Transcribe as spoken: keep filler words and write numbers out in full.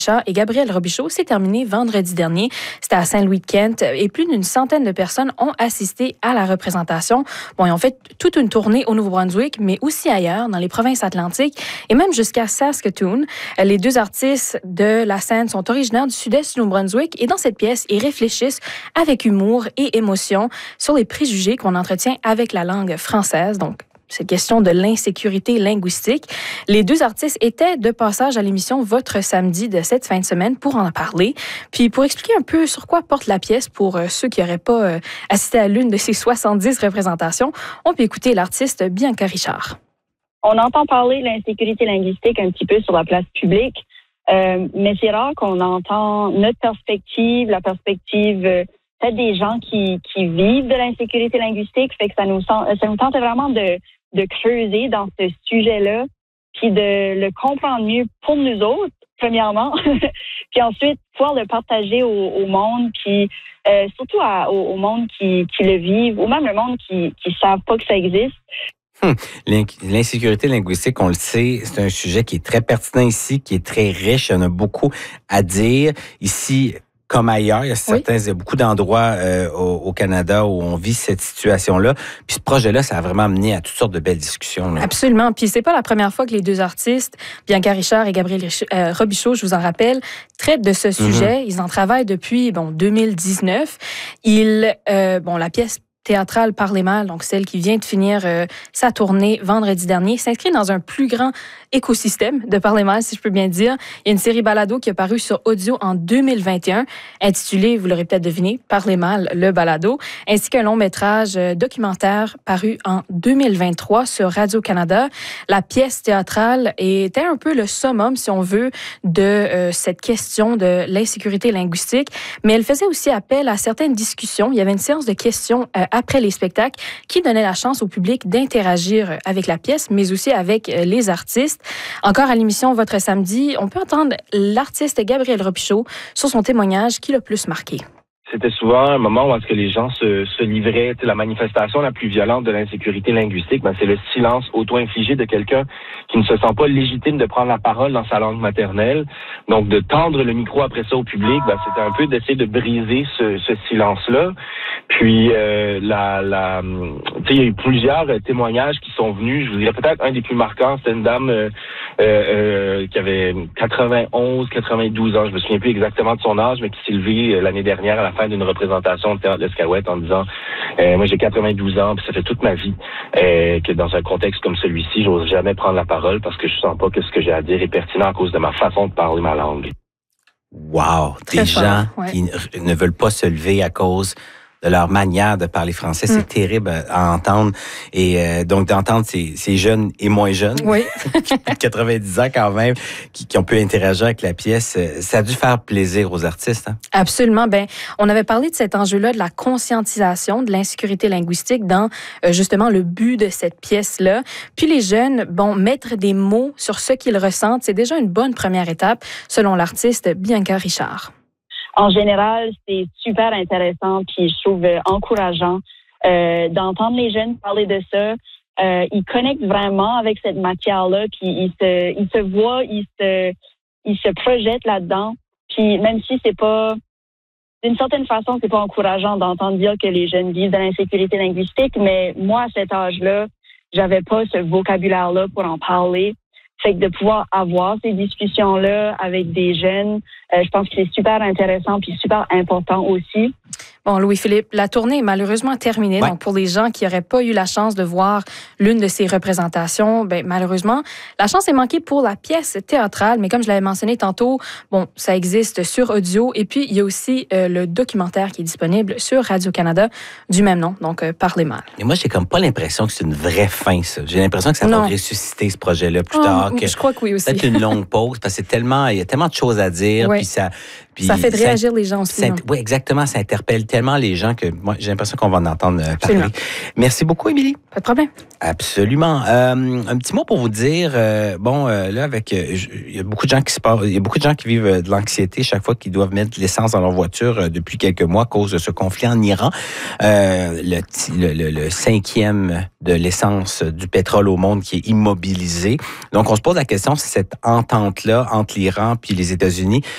Et Gabriel Robichaud s'est terminé vendredi dernier. C'était à Saint-Louis-de-Kent et plus d'une centaine de personnes ont assisté à la représentation. Bon, ils ont fait toute une tournée au Nouveau-Brunswick, mais aussi ailleurs, dans les provinces atlantiques et même jusqu'à Saskatoon. Les deux artistes de la scène sont originaires du sud-est du Nouveau-Brunswick et dans cette pièce, ils réfléchissent avec humour et émotion sur les préjugés qu'on entretient avec la langue française. Donc, cette question de l'insécurité linguistique. Les deux artistes étaient de passage à l'émission Votre samedi de cette fin de semaine pour en parler. Puis pour expliquer un peu sur quoi porte la pièce pour euh, ceux qui n'auraient pas euh, assisté à l'une de ces soixante-dix représentations, on peut écouter l'artiste Bianca Richard. On entend parler de l'insécurité linguistique un petit peu sur la place publique, euh, mais c'est rare qu'on entend notre perspective, la perspective euh, peut-être des gens qui, qui vivent de l'insécurité linguistique. Fait que ça nous, ça nous tente vraiment de de creuser dans ce sujet-là, puis de le comprendre mieux pour nous autres, premièrement, puis ensuite pouvoir le partager au, au monde, puis euh, surtout à, au, au monde qui, qui le vivent, ou même le monde qui ne savent pas que ça existe. Hum. L'insécurité linguistique, on le sait, c'est un sujet qui est très pertinent ici, qui est très riche, il y en a beaucoup à dire. Ici, comme ailleurs, il y a certains, oui. il y a beaucoup d'endroits euh, au, au Canada où on vit cette situation-là. Puis ce projet-là, ça a vraiment amené à toutes sortes de belles discussions. Là. Absolument. Puis c'est pas la première fois que les deux artistes, Bianca Richard et Gabriel euh, Robichaud, je vous en rappelle, traitent de ce sujet. Mm-hmm. Ils en travaillent depuis bon deux mille dix-neuf. Ils, euh, bon, la pièce théâtrale Parlez mal, donc celle qui vient de finir euh, sa tournée vendredi dernier, s'inscrit dans un plus grand écosystème de Parlez mal, si je peux bien dire. Il y a une série balado qui a paru sur audio en deux mille vingt et un, intitulée, vous l'aurez peut-être deviné, Parlez mal, le balado, ainsi qu'un long métrage euh, documentaire paru en deux mille vingt-trois sur Radio-Canada. La pièce théâtrale était un peu le summum, si on veut, de euh, cette question de l'insécurité linguistique, mais elle faisait aussi appel à certaines discussions. Il y avait une séance de questions euh, après les spectacles, qui donnait la chance au public d'interagir avec la pièce, mais aussi avec les artistes. Encore à l'émission Votre samedi, on peut entendre l'artiste Gabriel Robichaud sur son témoignage qui l'a plus marqué. C'était souvent un moment où est-ce que les gens se, se livraient. La manifestation la plus violente de l'insécurité linguistique, ben, c'est le silence auto-infligé de quelqu'un qui ne se sent pas légitime de prendre la parole dans sa langue maternelle. Donc, de tendre le micro après ça au public, ben, c'était un peu d'essayer de briser ce, ce silence-là. Puis, euh, la, la, tu sais, il y a eu plusieurs témoignages qui sont venus. Je vous dirais peut-être un des plus marquants, c'était une dame euh, euh, qui avait quatre-vingt-onze, quatre-vingt-douze ans. Je me souviens plus exactement de son âge, mais qui s'est levée l'année dernière à la fin d'une représentation de Théâtre l'Escarouette en disant euh, moi j'ai quatre-vingt-douze ans puis ça fait toute ma vie euh, que dans un contexte comme celui-ci j'ose jamais prendre la parole parce que je sens pas que ce que j'ai à dire est pertinent à cause de ma façon de parler ma langue. Wow, des Très gens fort, ouais. qui ne veulent pas se lever à cause de leur manière de parler français, c'est mm. terrible à entendre. Et euh, donc, d'entendre ces, ces jeunes et moins jeunes, oui. de quatre-vingt-dix ans quand même, qui, qui ont pu interagir avec la pièce, ça a dû faire plaisir aux artistes. Hein? Absolument. Ben, on avait parlé de cet enjeu-là, de la conscientisation de l'insécurité linguistique dans euh, justement le but de cette pièce-là. Puis les jeunes, bon, mettre des mots sur ce qu'ils ressentent, c'est déjà une bonne première étape, selon l'artiste Bianca Richard. En général, c'est super intéressant puis je trouve euh, encourageant euh, d'entendre les jeunes parler de ça. Euh, ils connectent vraiment avec cette matière-là puis ils se, ils se voient, ils se, ils se projettent là-dedans. Puis même si c'est pas, d'une certaine façon, c'est pas encourageant d'entendre dire que les jeunes vivent de l'insécurité linguistique, mais moi, à cet âge-là, j'avais pas ce vocabulaire-là pour en parler. Fait que de pouvoir avoir ces discussions-là avec des jeunes, euh, je pense que c'est super intéressant puis super important aussi. Bon, Louis-Philippe, la tournée est malheureusement terminée. Ouais. Donc, pour les gens qui n'auraient pas eu la chance de voir l'une de ces représentations, ben, malheureusement, la chance est manquée pour la pièce théâtrale. Mais comme je l'avais mentionné tantôt, bon, ça existe sur audio. Et puis, il y a aussi euh, le documentaire qui est disponible sur Radio-Canada du même nom. Donc, euh, Parlez mal. Et moi, j'ai comme pas l'impression que c'est une vraie fin, ça. J'ai l'impression que ça va ressusciter ce projet-là plus oh, tard. Que je crois que oui aussi. Peut-être une longue pause parce que c'est tellement, il y a tellement de choses à dire. Oui. Puis ça, puis ça fait de réagir ça, les gens aussi. Oui, exactement. Ça interpelle tellement les gens que moi, j'ai l'impression qu'on va en entendre parler. Absolument. Merci beaucoup, Émilie. Pas de problème. Absolument. Euh, un petit mot pour vous dire, euh, bon, euh, là, avec, euh, il y a beaucoup de gens qui se parlent, il y a beaucoup de gens qui vivent de l'anxiété chaque fois qu'ils doivent mettre de l'essence dans leur voiture euh, depuis quelques mois à cause de ce conflit en Iran. Euh, le, le, le, le cinquième de l'essence du pétrole au monde qui est immobilisé. Donc, on se pose la question si cette entente-là entre l'Iran puis les États-Unis